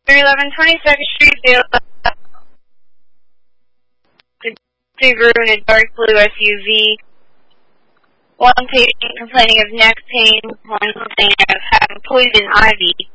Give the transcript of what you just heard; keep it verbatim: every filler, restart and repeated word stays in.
eleven twenty-second Street, Bill. Subaru in a dark blue S U V. One patient complaining of neck pain, one complaining of having poison ivy.